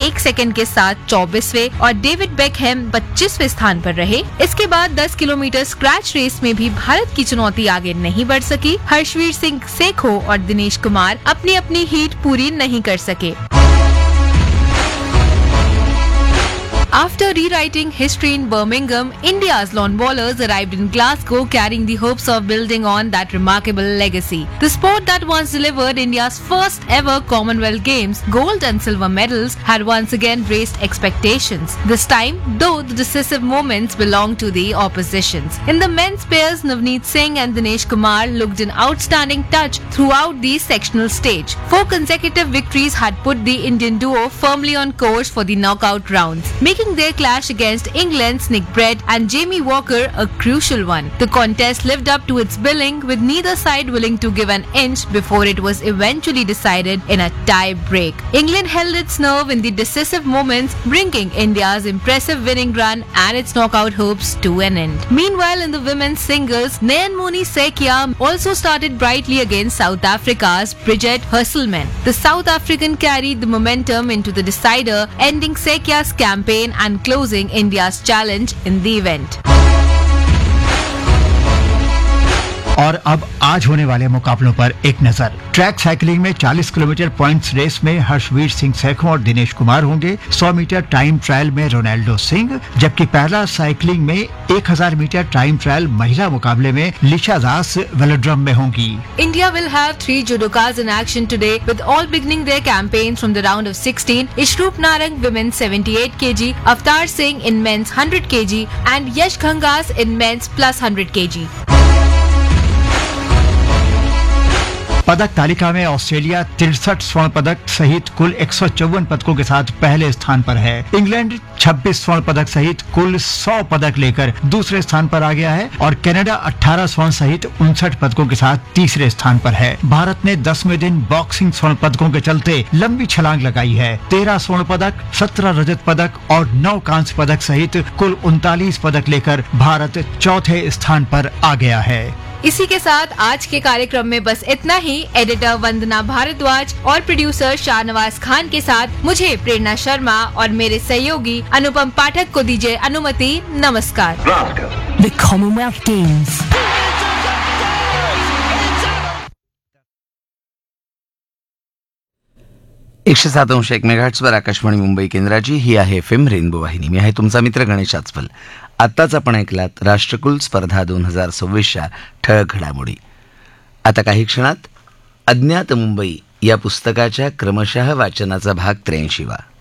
1 second के साथ 24वें और डेविड बेकहैम 25वें स्थान पर रहे। इसके बाद 10 किलोमीटर स्क्रैच रेस में भी भारत की चुनौती आगे नहीं बढ़ सकी। हर्षवीर सिंह सेखो और दिनेश कुमार अपनी अपनी हीट पूरी नहीं कर सके। After rewriting history in Birmingham, India's lawn bowlers arrived in Glasgow carrying the hopes of building on that remarkable legacy. The sport that once delivered India's first ever Commonwealth Games gold and silver medals had once again raised expectations. This time, though, the decisive moments belonged to the oppositions. In the men's pairs, Navneet Singh and Dinesh Kumar looked an outstanding touch throughout the sectional stage. 4 consecutive victories had put the Indian duo firmly on course for the knockout rounds, making their clash against England's Nick Brett and Jamie Walker a crucial one. The contest lived up to its billing, with neither side willing to give an inch before it was eventually decided in a tie break. England held its nerve in the decisive moments, bringing India's impressive winning run and its knockout hopes to an end. Meanwhile, in the women's singles, Nayanmoni Sekia also started brightly against South Africa's Bridget Husselman. The South African carried the momentum into the decider, ending Sekia's campaign and closing India's challenge in the event. और अब आज होने वाले मुकाबलों पर एक नजर। Track cycling में 40 किलोमीटर पॉइंट्स रेस में हर्षवीर सिंह सेखो और दिनेश कुमार होंगे। 100 मीटर टाइम ट्रायल में रोनाल्डो सिंह, जबकि पैरा साइकिलिंग में 1000 मीटर टाइम ट्रायल महिला मुकाबले में लिशा दास वेलोड्रम में होंगी। India will have 3 judokas in action today, with all beginning their campaigns from the round of 16. Ishrup Narang, women's 78 kg, Avtar Singh in men's 100 kg, and Yash Ghangas in men's plus 100 kg. पदक तालिका में Australia 63 स्वर्ण पदक सहित कुल 154 पदकों के साथ पहले स्थान पर है। इंग्लैंड 26 स्वर्ण पदक सहित कुल 100 पदक लेकर दूसरे स्थान पर आ गया है और कनाडा 18 स्वर्ण सहित 59 पदकों के साथ तीसरे स्थान पर है। भारत ने 10वें दिन बॉक्सिंग स्वर्ण पदकों के चलते लंबी छलांग लगाई है। 13 स्वर्ण पदक, 17 रजत पदक और 9 कांस्य पदक सहित कुल 39 पदक लेकर भारत चौथे स्थान पर आ गया है। इसी के साथ आज के कार्यक्रम में बस इतना ही। एडिटर वंदना भारद्वाज और प्रोड्यूसर शाहनवाज खान के साथ मुझे प्रेरणा शर्मा और मेरे सहयोगी अनुपम पाठक को दीजिए अनुमति। नमस्कार। The Commonwealth Games. 107.1 मेगाहर्ट्झवर Akashvani Mumbai केंद्राची ही आहे एफएम रेनबो वाहिनी. मी आहे तुमचा मित्र गणेश आचफल. आत्ताच आपण ऐकलात राष्ट्रकुल स्पर्धा 2026च्या ठळक घडामोडी. आता काही क्षणात अज्ञात मुंबई या पुस्तकाच्या क्रमशः वाचनाचा भाग 83वा.